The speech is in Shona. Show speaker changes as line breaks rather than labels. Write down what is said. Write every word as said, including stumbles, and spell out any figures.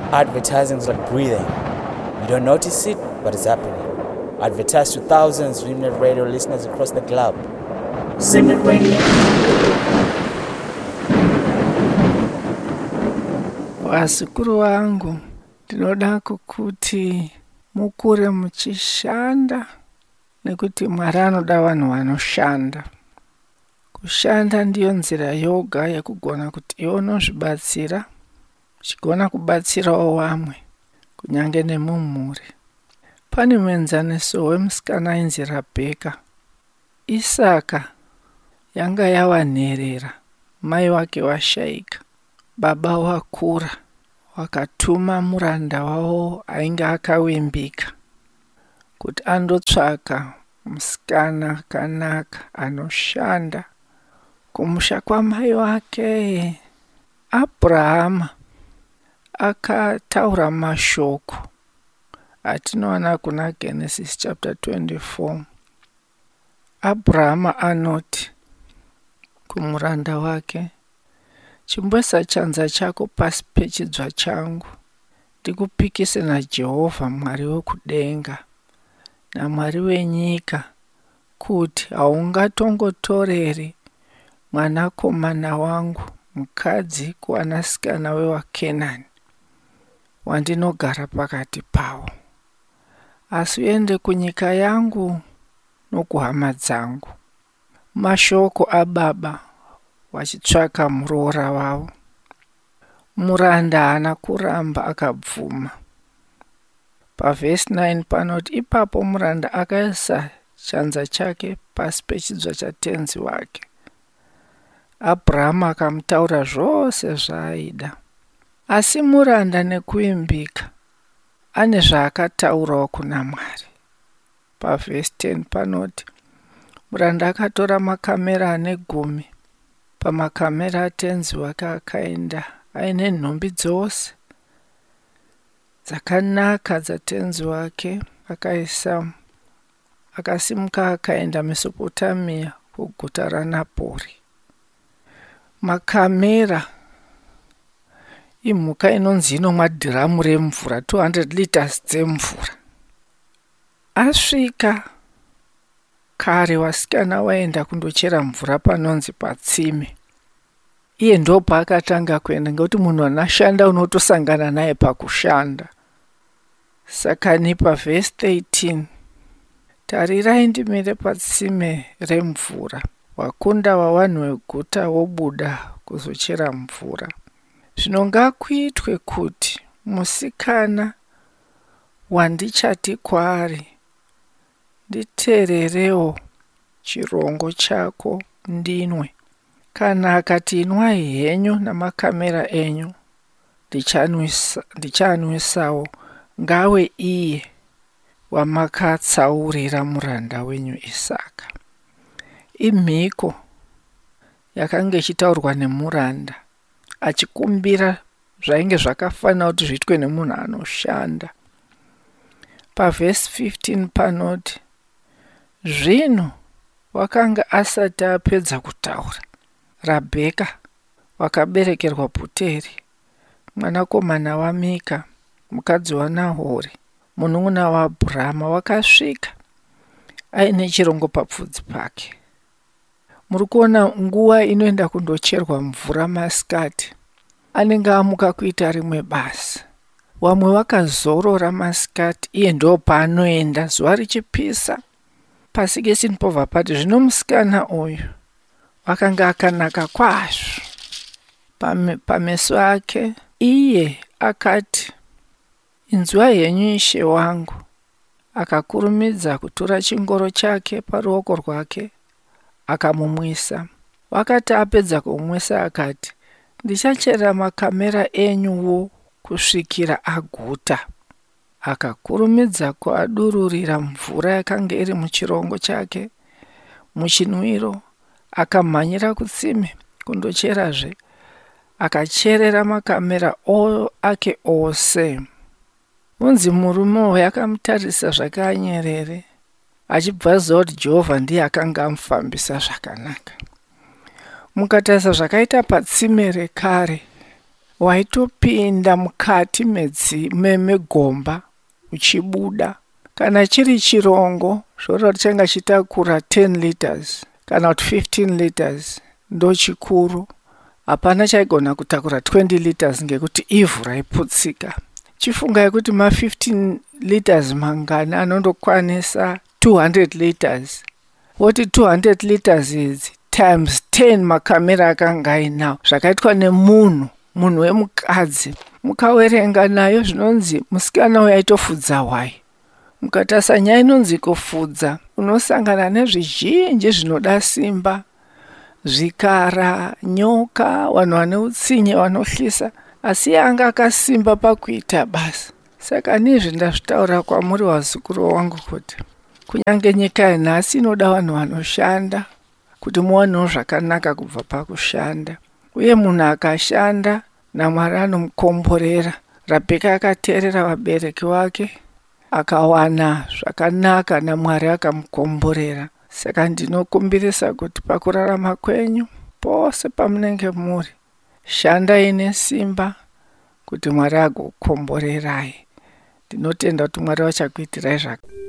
Advertising is like breathing. You don't notice it, but it's happening. Advertise to thousands of Simnet Radio listeners across the globe. Simnet Radio.
Wazukuru wangu, ndinoda kuti mukure muchishanda nekuti Mwari anoda vanhu vanoshanda. Kushanda ndiyo nzira yoga yekugona kuti iwe unozvibatsira, uchigona kubatsirawo vamwe, kunyange nemumhuri. Pane muenzaniso wemusikana ainzi Rabheka. Isaka yanga yava nherera, mai wake washaika. Baba wakura, wakatuma muranda wavo ainge akawimbika kuti andotsvaka musikana kanaka anoshanda kumusha kwamai wake. Abrahama akataura mashoko atinoona kuna Genesis chapter twenty-four. Abrahama anoti kumuranda wake, chimbwesa chanza chako pasi pechidzwa changu, ndikupikise naJehovha Mwari wekudenga naMwari wenyika, kuti haungatongotoreri mwanakomana wangu mukadzi kuwanasikana wewaKenani wandinogara pakati pavo, asi uende kunyika yangu nokuhama dzangu. Mashoko ababa wachitsvaka muroora wavo. Muranda haana kuramba, akabvuma. Pavhesi nine panoti, ipapo muranda akaisa chanza chake pasi pechidzwa chatenzi wake. Abrahama akamutaura zvose zvaaida, asi muranda nekuimbika ane zvaakataurawo kuna Mwari. Pavhesi ten panoti, muranda akatora makamera ane gumi. Pamakamera atenzi wake akaenda aine nhumbi dzose dzakanaka dzatenzi wake, akaisa akasimuka akaenda Mesopotamia kuguta raNapori. Makamera imhuka inonzi inomwa dhiramu remvura, two hundred liters dzemvura. Asvika kare wasikana waenda kundochera mvura panonzi patsime. Iye ndo paakatanga kuenda, ngekuti munhu anoshanda unotosangana naye pakushanda. Saka ni pavhesi thirteen, tarirai ndimire patsime remvura, wakunda wavanhu veguta wobuda kuzochera mvura. Zvino ngakuitwe kuti musikana wandichati kwaari, nditeererewo chirongo chako ndinwe. Kana akati inwai henyu namakamera enyu, ndichanwisa ndichanwisawo ngawe iye wamakatsaurira muranda wenyu Isaka. Imhiko yakanga ichitaurwa nemuranda achikumbira zvainge zvakafanira kuti zviitwe nemunhu anoshanda. Pavhesi fifteen panoti, zvino wakanga asati apedza kutaura, Rabheka wakaberekerwa Puteri, mwanakomana waMika, mukadzi waNahori, munun'una waAbhurama, wakasvika aine chirongo papfudzi pake. Muri kuona nguva inoenda kundocherwa mvura masikati, anenge amuka kuita rimwe basa. Wamwe wakazorora masikati, iye ndo paanoenda zuva richipisa. Pasikesini pobva pati, zvino musikana uyu wakanga akanaka kwazvo Pame, pameso ake. Iye akati, inzwai henyu ishe wangu. Akakurumidza kutora chingoro chake paruoko rwake akamumwisa. Wakati apedza kumwisa akati, ndichachera makamera enyuwo kusvikira aguta. Akakurumidza kuadururira mvura yakanga iri muchirongo chake muchinwiro, akamhanyira kutsime kundocherazve, akacherera makamera o ake ose. Unzi murume uyu akamutarisa zvakanyerere, achibva aziva kuti Jehovha ndiye akanga amufambisa zvakanaka. Mukatarisa zvakaita patsime rekare, waitopinda mukati medzi memegomba uchibuda. Kana chiri chirongo zvoroti changa chitakura ten liters kana kuti fifteen liters ndo chikuru. Hapana chaigona kutakura twenty liters ngekuti ivhu raiputsika. Chifungai kuti ma fifteen liters mangana anondokwanisa two hundred liters. Woti two hundred liters idzi times ten makamera akanga ainawo zvakaitwa nemunhu, munhu wemukadzi. Mukawerenga nayo zvinonzi musikana uyu aitofudza hwai. Mukatasa nyaya inonzi kufudza, unosangana nezvizhinji zvinoda simba, zvikara, nyoka, vanhu vane utsinye vanohlisa, asi anga akasimba pakuita basa. Saka nizvi ndazvitaura kwamuri wazukuru wangu kuti kunyange nyika yanhasi inoda vanhu vanoshanda kuti muwanewo zvakanaka kubva pakushanda. Uye munhu akashanda naMwari anomukomborera. Rabheka akateerera vabereki wake akawana zvakanaka naMwari akamukomborera. Saka ndinokumbirisa kuti pakurarama kwenyu pose pamunenge muri, shandai nesimba kuti Mwari agokukomborerai. Ndinotenda kuti Mwari vachakuitirai zvaka